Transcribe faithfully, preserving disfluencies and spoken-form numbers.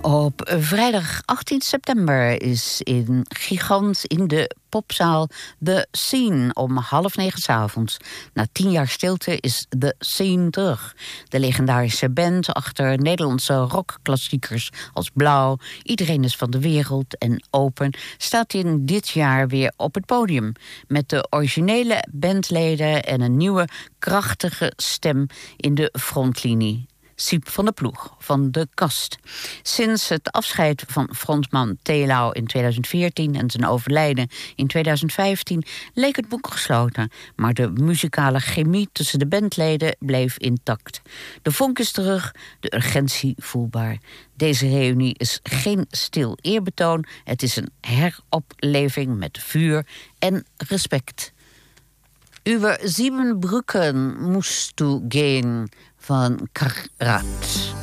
Op vrijdag achttien september is in Gigant in de popzaal The Scene om half negen 's avonds. Na tien jaar stilte is The Scene terug. De legendarische band achter Nederlandse rockklassiekers als Blauw, Iedereen is van de wereld en Open staat in dit jaar weer op het podium. Met de originele bandleden en een nieuwe krachtige stem in de frontlinie. Siep van der Ploeg van De Kast. Sinds het afscheid van frontman Telau in tweeduizend veertien en zijn overlijden in tweeduizend vijftien leek het boek gesloten, maar de muzikale chemie tussen de bandleden bleef intact. De vonk is terug, de urgentie voelbaar. Deze reunie is geen stil eerbetoon, het is een heropleving met vuur en respect. Über sieben Brücken musst du gehen van Karat.